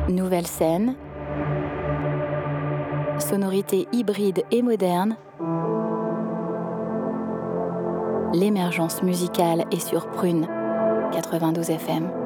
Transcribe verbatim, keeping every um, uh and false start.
Nouvelle scène, sonorités hybrides et modernes, l'émergence musicale est sur Prune quatre-vingt-douze F M.